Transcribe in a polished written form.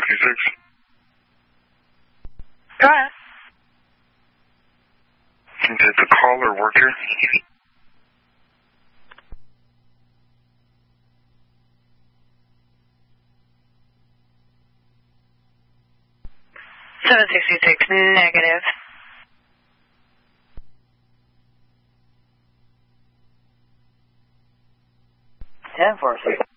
Go ahead. Did the caller work here? 766 negative. 1046.